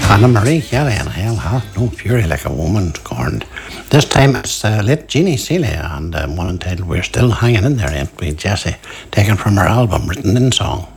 Anna Marie Kelly and Hell Hath No Fury Like a Woman Scorned. This time it's lit Jeannie Celia and one entitled We're Still Hanging in There, ain't we, Jessie? Taken from her album, Written in Song.